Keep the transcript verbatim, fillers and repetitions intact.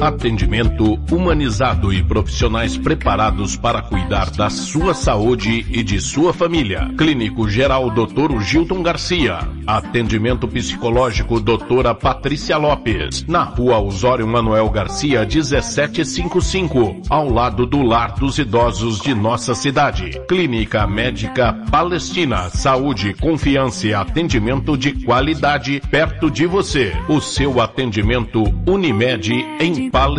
Atendimento humanizado e profissionais preparados para cuidar da sua saúde e de sua família. Clínico Geral doutor Gilton Garcia. Atendimento psicológico doutora Patrícia Lopes. Na Rua Osório Manuel Garcia, dezessete cinquenta e cinco, ao lado do Lar dos Idosos de nossa cidade. Clínica Médica Palestina. Saúde, confiança e atendimento de qualidade perto de você. O seu atendimento Unimed em Palestina.